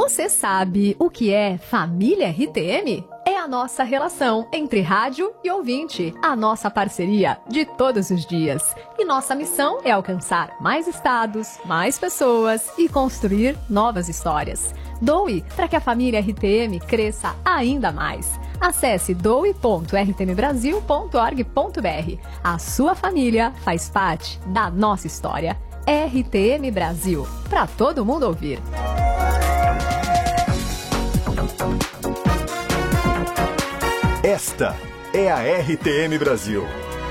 Você sabe o que é família RTM? É a nossa relação entre rádio e ouvinte, a nossa parceria de todos os dias. E nossa missão é alcançar mais estados, mais pessoas e construir novas histórias. Doe para que a família RTM cresça ainda mais. Acesse doe.rtmbrasil.org.br. A sua família faz parte da nossa história. RTM Brasil, para todo mundo ouvir. Esta é a RTM Brasil.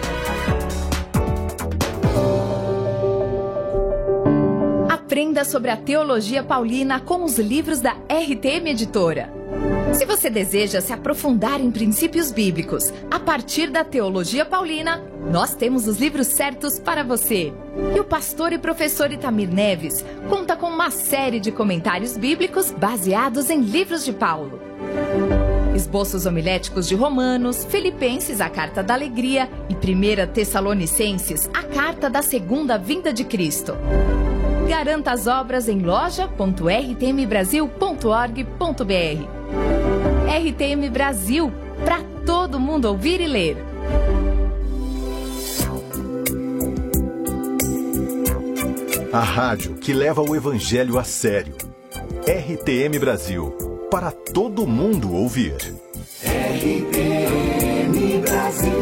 Aprenda sobre a teologia paulina com os livros da RTM Editora. Se você deseja se aprofundar em princípios bíblicos a partir da teologia paulina, nós temos os livros certos para você. E o pastor e professor Itamir Neves conta com uma série de comentários bíblicos baseados em livros de Paulo. Esboços homiléticos de Romanos, Filipenses, a Carta da Alegria e 1 Tessalonicenses, a Carta da Segunda Vinda de Cristo. Garanta as obras em loja.rtmbrasil.org.br. RTM Brasil, para todo mundo ouvir e ler. A rádio que leva o evangelho a sério. RTM Brasil, para todo mundo ouvir. RTM Brasil.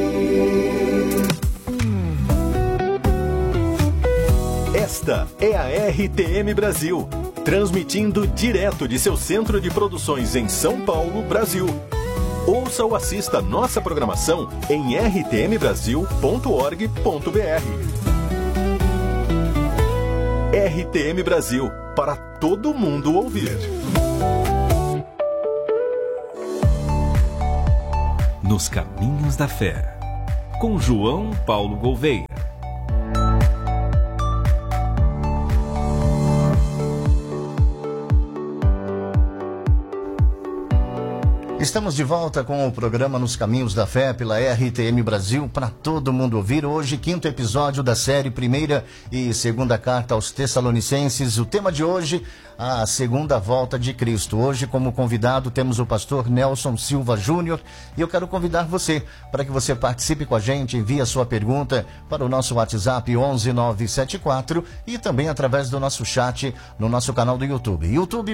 Esta é a RTM Brasil, transmitindo direto de seu centro de produções em São Paulo, Brasil. Ouça ou assista nossa programação em rtmbrasil.org.br. RTM Brasil, para todo mundo ouvir. Nos Caminhos da Fé, com João Paulo Gouveia. Estamos de volta com o programa Nos Caminhos da Fé pela RTM Brasil, para todo mundo ouvir. Hoje, 5º episódio da série 1ª e 2ª Carta aos Tessalonicenses. O tema de hoje, a segunda volta de Cristo. Hoje, como convidado, temos o pastor Nelson Silva Júnior, e eu quero convidar você para que você participe com a gente, envie a sua pergunta para o nosso WhatsApp 11974 e também através do nosso chat no nosso canal do YouTube,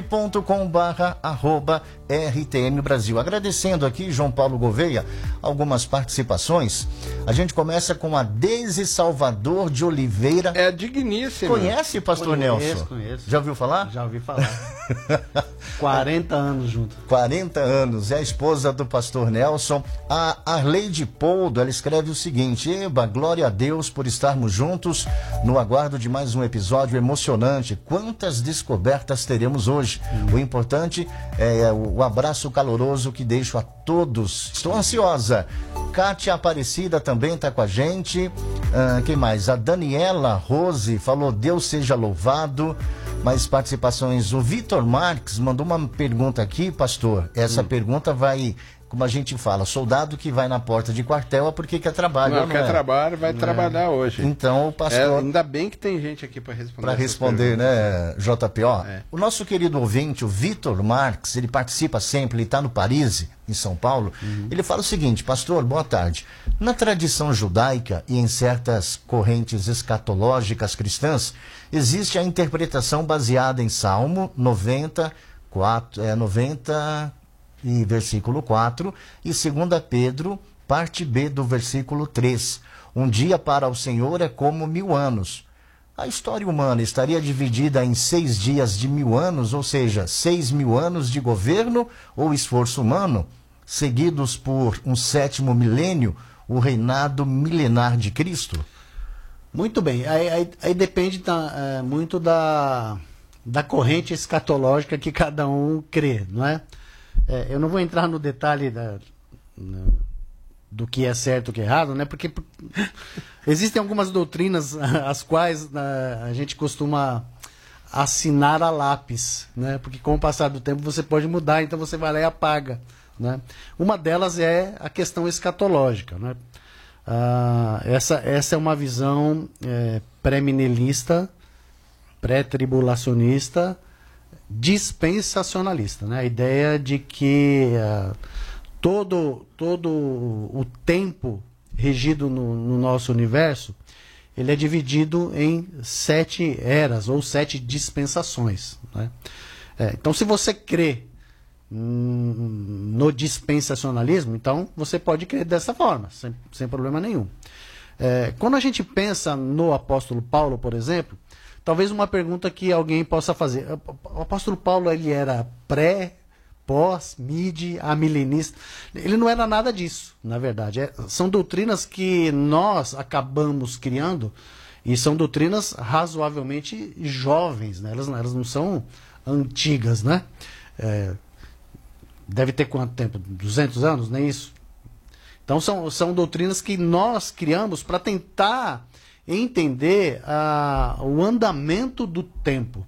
youtube.com/RTM Brasil. Agradecendo aqui, João Paulo Gouveia, algumas participações. A gente começa com a Deise Salvador de Oliveira. É digníssimo. Conhece, pastor Nelson? Conheço. Já ouviu falar? Já ouvi falar. 40 anos junto. 40 anos. É a esposa do pastor Nelson. A Arleide Poldo, ela escreve o seguinte: Eba, glória a Deus por estarmos juntos no aguardo de mais um episódio emocionante. Quantas descobertas teremos hoje? O importante é o abraço caloroso que deixo a todos. Estou ansiosa. Kátia Aparecida também está com a gente. Quem mais? A Daniela Rose falou: Deus seja louvado. Mais participações. O Vitor Marques mandou uma pergunta aqui, pastor. Essa pergunta vai, como a gente fala, soldado que vai na porta de quartel é porque quer trabalho. Não quer trabalho, vai trabalhar hoje. Então o pastor... ainda bem que tem gente aqui para responder. Para responder, né, JP? O nosso querido ouvinte, o Vitor Marques, ele participa sempre, ele está no Paris, em São Paulo. Ele fala o seguinte: pastor, boa tarde. Na tradição judaica e em certas correntes escatológicas cristãs, existe a interpretação baseada em Salmo 90 e versículo 4 e 2 Pedro, parte B do versículo 3. Um dia para o Senhor é como 1000 anos. A história humana estaria dividida em 6 dias de 1000 anos, ou seja, 6.000 anos de governo ou esforço humano, seguidos por um 7º milênio, o reinado milenar de Cristo? Muito bem. Aí depende muito da corrente escatológica que cada um crê, não é? Eu não vou entrar no detalhe do que é certo e o que é errado, né? Porque existem algumas doutrinas as quais a gente costuma assinar a lápis, né? Porque com o passar do tempo você pode mudar, então você vai lá e apaga, né? Uma delas é a questão escatológica, né? Essa é uma visão pré-millenista, pré-tribulacionista, dispensacionalista, né? A ideia de que todo o tempo regido no nosso universo, ele é dividido em 7 eras ou 7 dispensações, né? Então, se você crê no dispensacionalismo, então você pode crer dessa forma, sem problema nenhum. Quando a gente pensa no apóstolo Paulo, por exemplo, talvez uma pergunta que alguém possa fazer: o apóstolo Paulo, ele era pós, mid, amilenista? Ele não era nada disso, na verdade. São doutrinas que nós acabamos criando, e são doutrinas razoavelmente jovens, né? Elas não são antigas, né? Deve ter quanto tempo? 200 anos? Nem isso. Então são doutrinas que nós criamos para tentar entender o andamento do tempo.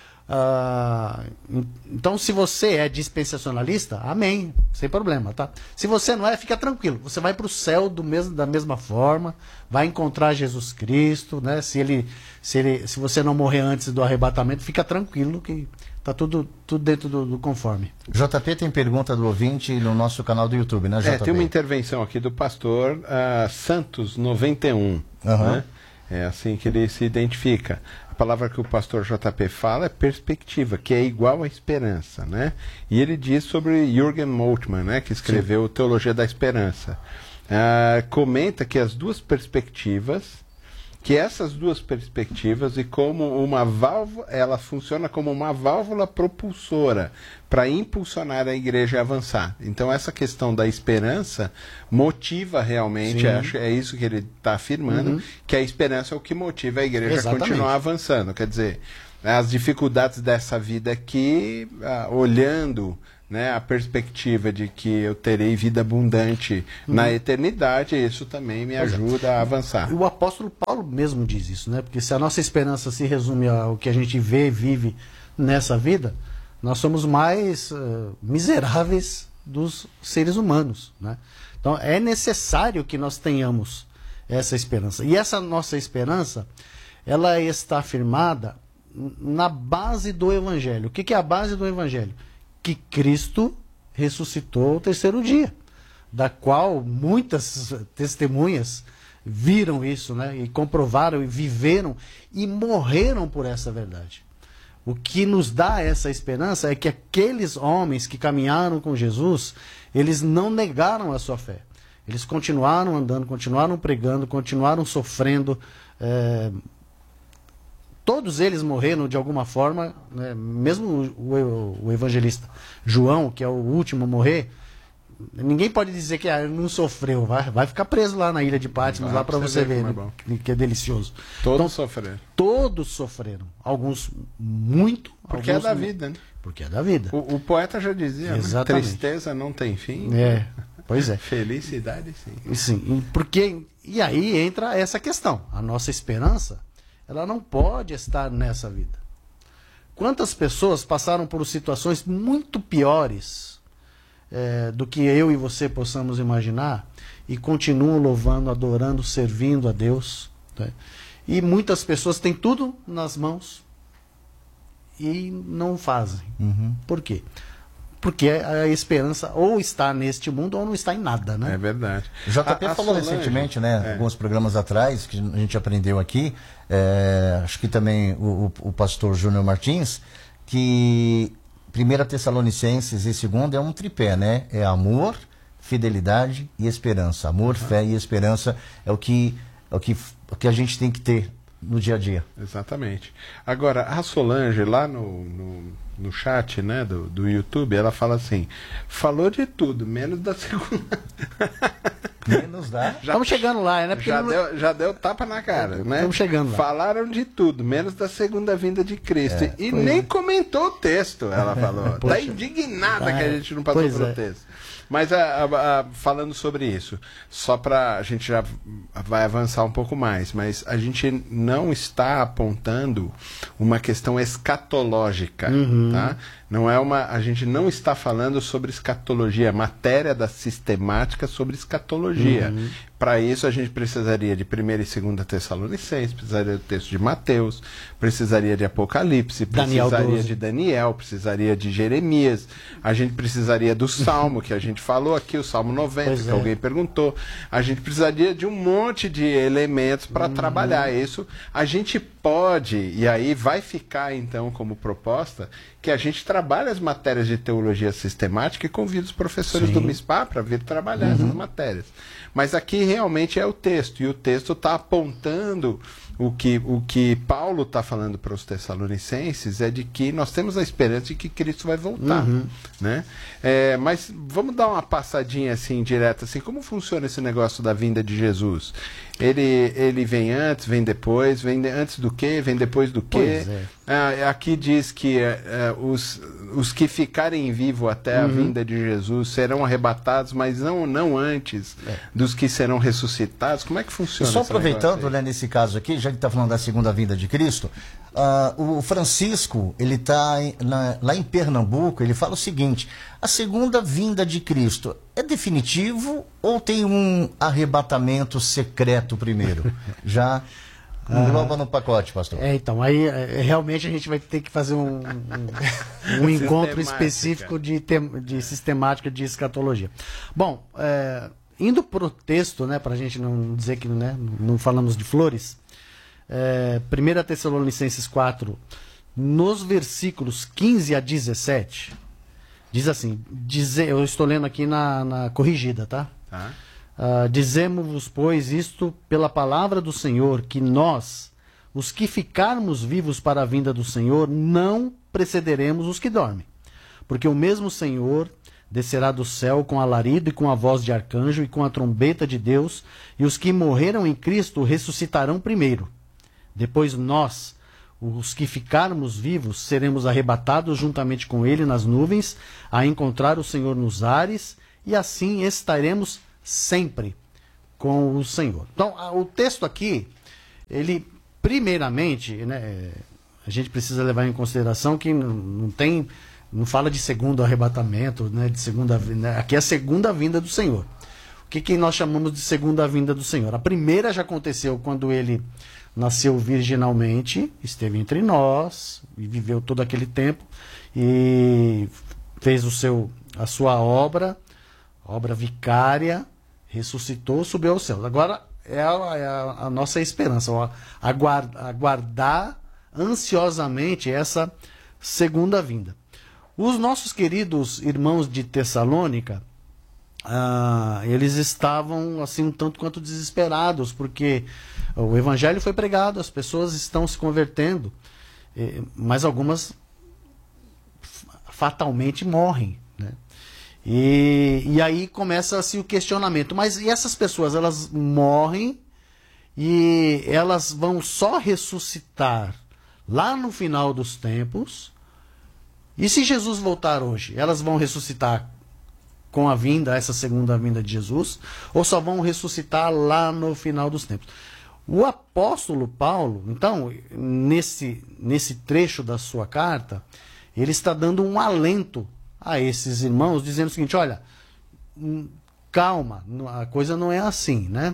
Então, se você é dispensacionalista, amém, sem problema, tá? Se você não é, fica tranquilo. Você vai para o céu da mesma forma, vai encontrar Jesus Cristo, né? Se você não morrer antes do arrebatamento, fica tranquilo que tá tudo dentro do conforme. JP, tem pergunta do ouvinte no nosso canal do YouTube, né, JP? Tem uma intervenção aqui do pastor Santos 91, né? É assim que ele se identifica. A palavra que o pastor JP fala é perspectiva, que é igual à esperança, né? E ele diz sobre Jürgen Moltmann, né, que escreveu Teologia da Esperança. Comenta que essas duas perspectivas, e como uma válvula, ela funciona como uma válvula propulsora para impulsionar a igreja a avançar. Então essa questão da esperança motiva realmente, acho, é isso que ele está afirmando, que a esperança é o que motiva a igreja a continuar avançando. Quer dizer, as dificuldades dessa vida aqui, olhando, né, a perspectiva de que eu terei vida abundante na eternidade, isso também me ajuda a avançar. E o apóstolo Paulo mesmo diz isso, né? Porque se a nossa esperança se resume ao que a gente vê e vive nessa vida, nós somos mais miseráveis dos seres humanos, né? Então é necessário que nós tenhamos essa esperança. E essa nossa esperança, ela está firmada na base do Evangelho. O que é a base do Evangelho? Que Cristo ressuscitou ao terceiro dia, da qual muitas testemunhas viram isso, né, e comprovaram e viveram e morreram por essa verdade. O que nos dá essa esperança é que aqueles homens que caminharam com Jesus, eles não negaram a sua fé. Eles continuaram andando, continuaram pregando, continuaram sofrendo. Todos eles morreram de alguma forma, né? Mesmo o evangelista João, que é o último a morrer, ninguém pode dizer que ele não sofreu. Vai ficar preso lá na ilha de Patmos, lá para você ver, né? Que é delicioso. Todos sofreram. Todos sofreram. Alguns muito. Porque alguns é da vida, né? Porque é da vida. O poeta já dizia, né? Tristeza não tem fim. Pois é. Felicidade sim. Sim, e aí entra essa questão. A nossa esperança, ela não pode estar nessa vida. Quantas pessoas passaram por situações muito piores do que eu e você possamos imaginar e continuam louvando, adorando, servindo a Deus, né? E muitas pessoas têm tudo nas mãos e não fazem. Por quê? Porque a esperança ou está neste mundo ou não está em nada, né? É verdade. O JP falou recentemente, né, alguns programas atrás, que a gente aprendeu aqui, acho que também o pastor Júnior Martins, que 1 Tessalonicenses e 2 é um tripé, né? É amor, fidelidade e esperança. Amor, fé e esperança é o que a gente tem que ter no dia a dia. Exatamente. Agora, a Solange, lá no chat, né, do YouTube, ela fala assim: falou de tudo, menos da segunda. Menos da? Estamos chegando lá, né? Já deu tapa na cara, né? Estamos chegando lá. Falaram de tudo, menos da segunda vinda de Cristo. E nem comentou o texto, ela falou. Está indignada que a gente não passou pelo texto. Mas falando sobre isso, só para a gente já vai avançar um pouco mais, mas a gente não está apontando uma questão escatológica, tá? Não é a gente não está falando sobre escatologia, matéria da sistemática sobre escatologia. Para isso a gente precisaria de 1ª e 2ª Tessalonicenses, precisaria do texto de Mateus, precisaria de Apocalipse, precisaria de Daniel, precisaria de Jeremias, a gente precisaria do Salmo, que a gente falou aqui, o Salmo 90, que alguém perguntou. A gente precisaria de um monte de elementos para trabalhar isso. A gente pode, e aí vai ficar então como proposta, que a gente trabalhe as matérias de teologia sistemática e convida os professores do MISPA para vir trabalhar essas matérias. Mas aqui realmente é o texto, e o texto está apontando o que Paulo está falando para os Tessalonicenses, é de que nós temos a esperança de que Cristo vai voltar. Né? Mas vamos dar uma passadinha assim, direta, assim, como funciona esse negócio da vinda de Jesus? Ele vem antes, vem depois, vem antes do quê, vem depois do quê? Aqui diz que os que ficarem vivos até a vinda de Jesus serão arrebatados, mas não antes dos que serão ressuscitados. Como é que funciona? Só aproveitando, né, nesse caso aqui, já que está falando da segunda vinda de Cristo, o Francisco, ele está lá em Pernambuco, ele fala o seguinte: a segunda vinda de Cristo é definitivo ou tem um arrebatamento secreto primeiro? Já engloba no pacote, pastor. Então, aí realmente a gente vai ter que fazer um encontro específico de sistemática de escatologia. Bom, indo para o texto, né, para a gente não dizer que, né, não falamos de flores, 1 Tessalonicenses 4, nos versículos 15 a 17, diz assim, eu estou lendo aqui na corrigida, tá? Dizemos-vos, pois, isto pela palavra do Senhor, que nós, os que ficarmos vivos para a vinda do Senhor, não precederemos os que dormem. Porque o mesmo Senhor descerá do céu com alarido e com a voz de arcanjo e com a trombeta de Deus, e os que morreram em Cristo ressuscitarão primeiro. Depois nós, os que ficarmos vivos, seremos arrebatados juntamente com ele nas nuvens, a encontrar o Senhor nos ares, e assim estaremos sempre com o Senhor. Então, o texto aqui, ele, primeiramente, né, a gente precisa levar em consideração que não fala de segundo arrebatamento, né, de segunda, né, aqui é a segunda vinda do Senhor. O que nós chamamos de segunda vinda do Senhor? A primeira já aconteceu quando ele nasceu virginalmente, esteve entre nós, e viveu todo aquele tempo, e fez a sua obra vicária, ressuscitou, subiu ao céu. Agora é a nossa esperança, aguardar ansiosamente essa segunda vinda. Os nossos queridos irmãos de Tessalônica, eles estavam assim um tanto quanto desesperados, porque o evangelho foi pregado, as pessoas estão se convertendo, mas algumas fatalmente morrem, né? E aí começa-se o questionamento, mas e essas pessoas, elas morrem e elas vão só ressuscitar lá no final dos tempos? E se Jesus voltar hoje, elas vão ressuscitar com a vinda, essa segunda vinda de Jesus, ou só vão ressuscitar lá no final dos tempos? O apóstolo Paulo, então, nesse trecho da sua carta, ele está dando um alento a esses irmãos, dizendo o seguinte: olha, calma, a coisa não é assim, né?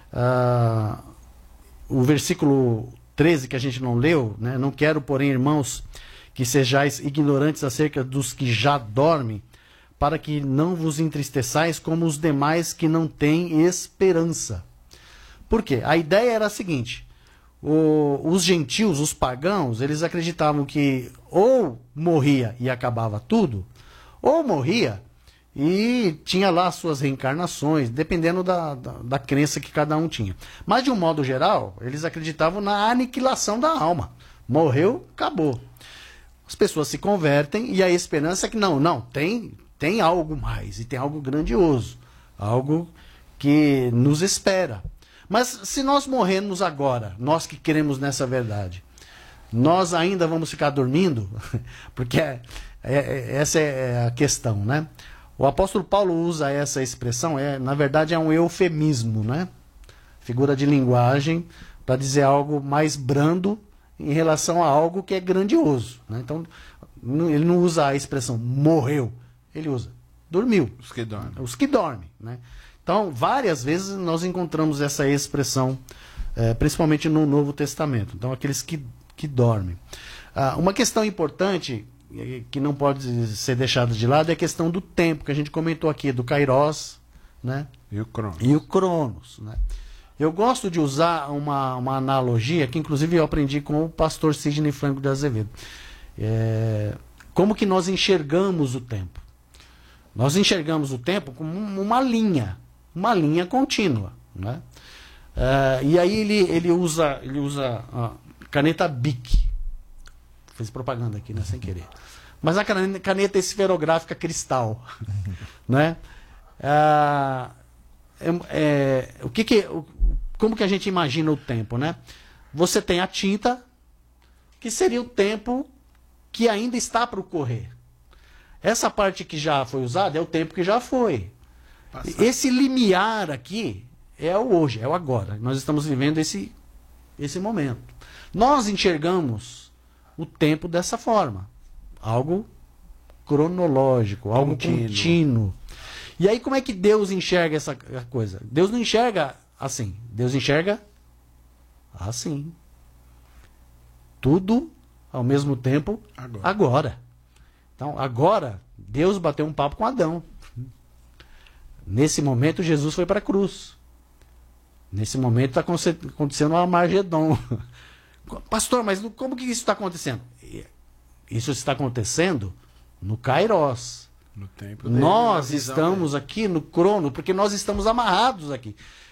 O versículo 13 que a gente não leu, né? Não quero, porém, irmãos, que sejais ignorantes acerca dos que já dormem, para que não vos entristeçais como os demais que não têm esperança. Por quê? A ideia era a seguinte: os gentios, os pagãos, eles acreditavam que ou morria e acabava tudo, ou morria e tinha lá suas reencarnações, dependendo da crença que cada um tinha. Mas, de um modo geral, eles acreditavam na aniquilação da alma. Morreu, acabou. As pessoas se convertem e a esperança é que não, tem algo mais, e tem algo grandioso, algo que nos espera. Mas se nós morrermos agora, nós que queremos nessa verdade, nós ainda vamos ficar dormindo? Porque essa é a questão, né? O apóstolo Paulo usa essa expressão, na verdade é um eufemismo, né? Figura de linguagem para dizer algo mais brando em relação a algo que é grandioso, né? Então, ele não usa a expressão morreu, ele usa dormiu. Os que dormem. Os que dormem, né? Então, várias vezes nós encontramos essa expressão, principalmente no Novo Testamento. Então, aqueles que dormem. Uma questão importante que não pode ser deixada de lado é a questão do tempo, que a gente comentou aqui, do Kairos, né? E o Cronos. Né? Eu gosto de usar uma analogia que, inclusive, eu aprendi com o pastor Sidney Franco de Azevedo. Como que nós enxergamos o tempo? Nós enxergamos o tempo como uma linha contínua. Né? E aí ele usa a caneta Bic. Fiz propaganda aqui, né, sem querer. Mas a caneta esferográfica cristal. Né? Como que a gente imagina o tempo? Né? Você tem a tinta, que seria o tempo que ainda está para ocorrer. Essa parte que já foi usada é o tempo que já foi. Passado. Esse limiar aqui é o hoje, é o agora. Nós estamos vivendo esse momento. Nós enxergamos o tempo dessa forma. Algo cronológico, algo contínuo. E aí como é que Deus enxerga essa coisa? Deus não enxerga assim. Deus enxerga assim. Tudo ao mesmo tempo agora. Então, agora, Deus bateu um papo com Adão. Nesse momento, Jesus foi para a cruz. Nesse momento, está acontecendo o Armagedon. Pastor, mas como que isso está acontecendo? Isso está acontecendo no Kairos. No tempo nós estamos aqui no crono, porque nós estamos amarrados aqui.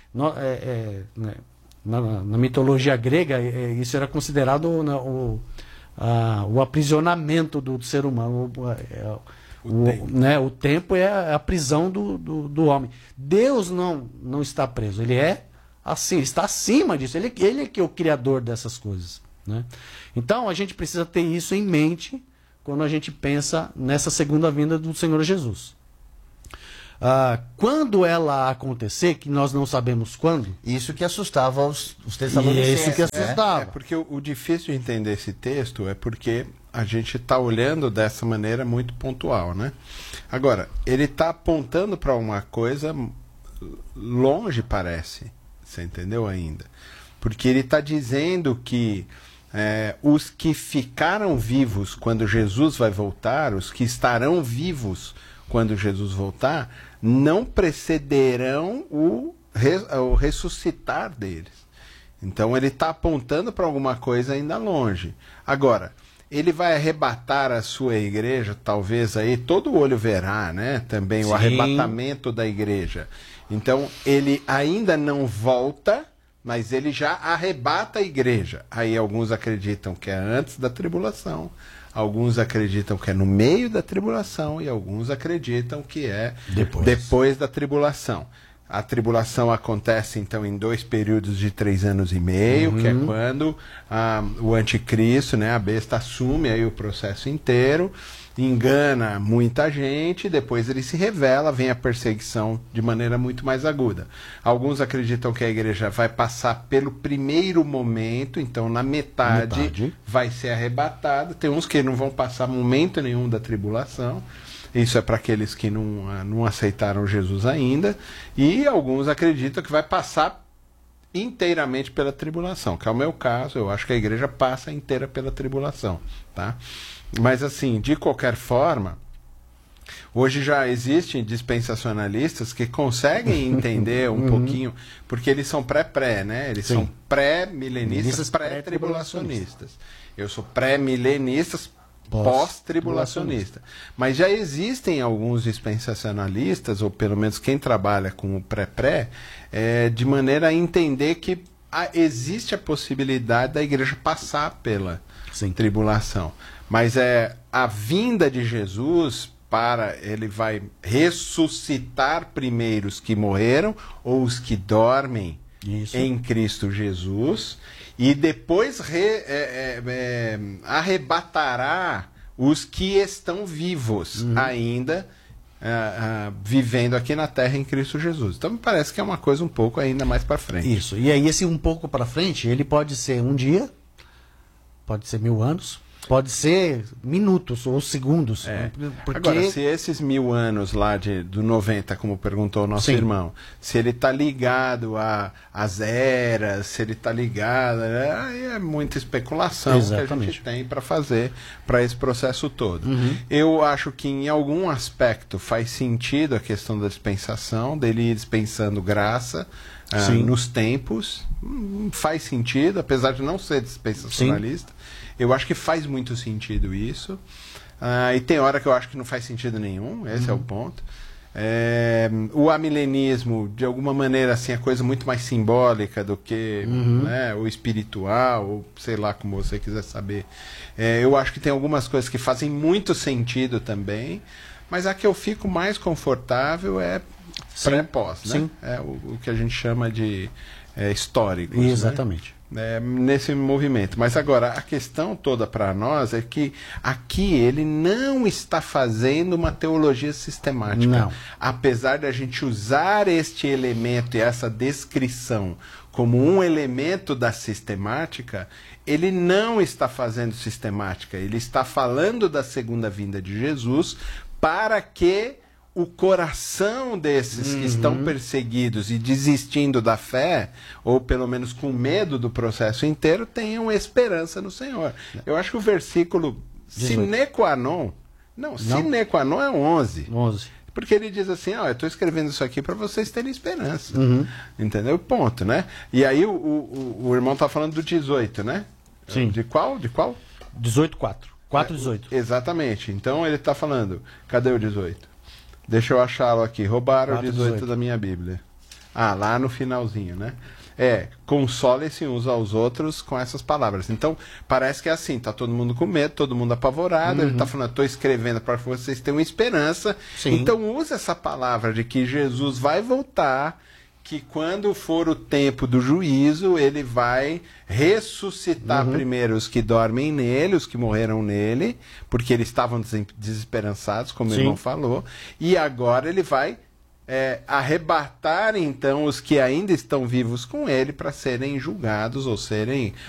Na mitologia grega, isso era considerado o aprisionamento do ser humano. O tempo é a prisão do homem. Deus não está preso. Ele é assim, está acima disso. Ele é que é o criador dessas coisas. Né? Então a gente precisa ter isso em mente quando a gente pensa nessa segunda vinda do Senhor Jesus. Quando ela acontecer, que nós não sabemos quando. Isso que assustava os tessalonicenses. Isso que assustava. Porque o difícil de entender esse texto é porque a gente está olhando dessa maneira muito pontual, né? Agora, ele está apontando para uma coisa longe, parece. Você entendeu ainda? Porque ele está dizendo que os que ficaram vivos quando Jesus vai voltar, os que estarão vivos quando Jesus voltar, não precederão o ressuscitar deles. Então ele está apontando para alguma coisa ainda longe. Agora, ele vai arrebatar a sua igreja, talvez aí todo olho verá, né? Também o arrebatamento da igreja. Então ele ainda não volta, mas ele já arrebata a igreja. Aí alguns acreditam que é antes da tribulação, alguns acreditam que é no meio da tribulação e alguns acreditam que é depois da tribulação. A tribulação acontece, então, em 2 períodos de 3 anos e meio, que é quando o anticristo, né, a besta, assume aí o processo inteiro, engana muita gente, depois ele se revela, vem a perseguição de maneira muito mais aguda. Alguns acreditam que a igreja vai passar pelo primeiro momento, então na metade vai ser arrebatada. Tem uns que não vão passar momento nenhum da tribulação. Isso é para aqueles que não aceitaram Jesus ainda. E alguns acreditam que vai passar inteiramente pela tribulação, que é o meu caso. Eu acho que a igreja passa inteira pela tribulação, tá? Mas assim, de qualquer forma, hoje já existem dispensacionalistas que conseguem entender um pouquinho, porque eles são pré-pré, né? Eles são pré-milenistas, pré-tribulacionistas. Eu sou pré-milenistas, pós-tribulacionista. Mas já existem alguns dispensacionalistas, ou pelo menos quem trabalha com o pré-pré, de maneira a entender que existe a possibilidade da igreja passar pela tribulação. Mas a vinda de Jesus, ele vai ressuscitar primeiro os que morreram, ou os que dormem em Cristo Jesus, e depois arrebatará os que estão vivos ainda, vivendo aqui na terra em Cristo Jesus. Então me parece que é uma coisa um pouco ainda mais para frente. Isso, e aí esse um pouco para frente, ele pode ser um dia, pode ser 1000 anos, Pode ser minutos ou segundos. Porque... Agora, se esses 1000 anos lá do 90, como perguntou o nosso irmão, se ele está ligado às eras, se ele está ligado... Aí é muita especulação que a gente tem para fazer para esse processo todo. Eu acho que em algum aspecto faz sentido a questão da dispensação, dele ir dispensando graça nos tempos. Faz sentido, apesar de não ser dispensacionalista. Eu acho que faz muito sentido isso. E tem hora que eu acho que não faz sentido nenhum. Esse é o ponto. O amilenismo, de alguma maneira, assim, é coisa muito mais simbólica do que o espiritual, ou sei lá como você quiser saber. Eu acho que tem algumas coisas que fazem muito sentido também, mas a que eu fico mais confortável é pré-pós, né? É o que a gente chama de históricos. Exatamente. Nesse movimento. Mas agora, a questão toda para nós é que aqui ele não está fazendo uma teologia sistemática. Não. Apesar de a gente usar este elemento e essa descrição como um elemento da sistemática, ele não está fazendo sistemática. Ele está falando da segunda vinda de Jesus para que o coração desses que estão perseguidos e desistindo da fé, ou pelo menos com medo do processo inteiro, tenham esperança no Senhor. Eu acho que o versículo sine qua non, sine qua non é 11. Porque ele diz assim, eu estou escrevendo isso aqui para vocês terem esperança. Entendeu? Ponto, né? E aí o irmão está falando do 18, né? Sim. De qual? 18:4. 4:18. Exatamente. Então ele está falando, cadê o 18? Deixa eu achá-lo aqui. Roubaram o 18 da minha Bíblia. Lá no finalzinho, né? Consolem-se uns aos outros com essas palavras. Então, parece que é assim, tá todo mundo com medo, todo mundo apavorado, ele tá falando, estou escrevendo para que vocês tenham esperança. Então, usa essa palavra de que Jesus vai voltar, que quando for o tempo do juízo, ele vai ressuscitar primeiro os que dormem nele, os que morreram nele, porque eles estavam desesperançados, como o irmão falou, e agora ele vai arrebatar então os que ainda estão vivos com ele para serem julgados ou serem